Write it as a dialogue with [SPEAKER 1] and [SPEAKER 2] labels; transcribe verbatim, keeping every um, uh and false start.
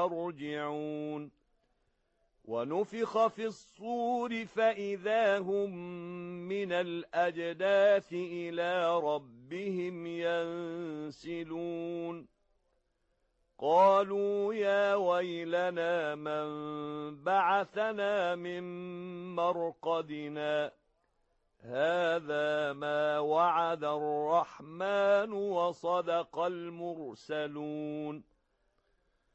[SPEAKER 1] يرجعون ونفخ في الصور فإذا هم من الأجداث إلى ربهم ينسلون قالوا يا ويلنا من بعثنا من مرقدنا هذا ما وعد الرحمن وصدق المرسلون